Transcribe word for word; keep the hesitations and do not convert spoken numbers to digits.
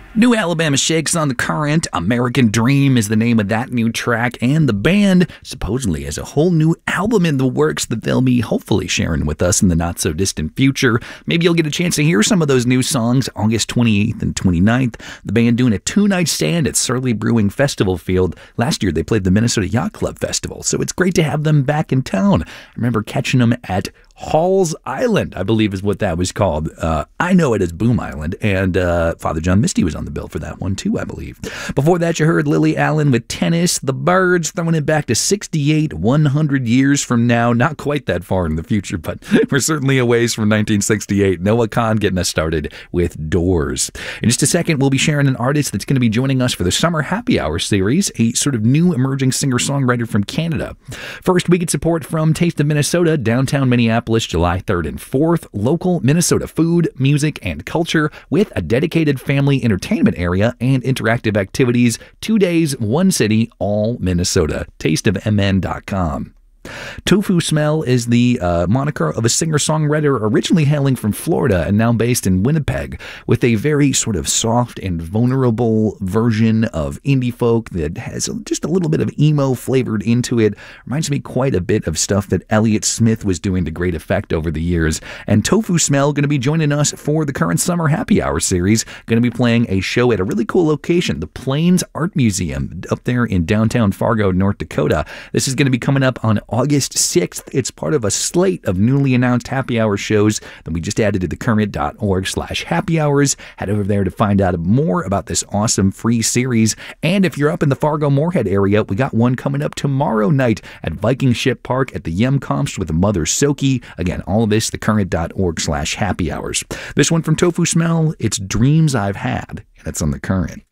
New Alabama Shakes on The Current. American Dream is the name of that new track, and the band supposedly has a whole new album in the works that they'll be hopefully sharing with us in the not-so-distant future. Maybe you'll get a chance to hear some of those new songs August twenty-eighth and twenty-ninth. The band doing a two-night stand at Surly Brewing Festival Field. Last year they played the Minnesota Yacht Club Festival, so it's great to have them back in town. I remember catching them at Halls Island, I believe is what that was called. Uh, I know it as Boom Island, and uh, Father John Misty was on the bill for that one too, I believe. Before that, you heard Lily Allen with Tennis. The Byrds throwing it back to sixty-eight, one hundred years from now. Not quite that far in the future, but we're certainly a ways from nineteen sixty-eight. Noah Kahn getting us started with Doors. In just a second, we'll be sharing an artist that's going to be joining us for the Summer Happy Hour series, a sort of new emerging singer-songwriter from Canada. First, we get support from Taste of Minnesota, downtown Minneapolis, July third and fourth. Local Minnesota food, music, and culture with a dedicated family entertainment area and interactive activities. Two days, one city, all Minnesota. taste of m n dot com. Tofu Smell is the uh, moniker of a singer-songwriter originally hailing from Florida and now based in Winnipeg, with a very sort of soft and vulnerable version of indie folk that has just a little bit of emo flavored into it. Reminds me quite a bit of stuff that Elliott Smith was doing to great effect over the years. And Tofu Smell going to be joining us for the current Summer Happy Hour series. Going to be playing a show at a really cool location, the Plains Art Museum, up there in downtown Fargo, North Dakota. This is going to be coming up on August sixth. It's part of a slate of newly announced happy hour shows that we just added to thecurrent.org slash happy hours. Head over there to find out more about this awesome free series. And if you're up in the Fargo-Moorhead area, we got one coming up tomorrow night at Viking Ship Park at the Yemkomst with Mother Soki. Again, all of this, thecurrent.org slash happy hours. This one from Tofu Smell, it's Dreams I've Had, and it's on The Current.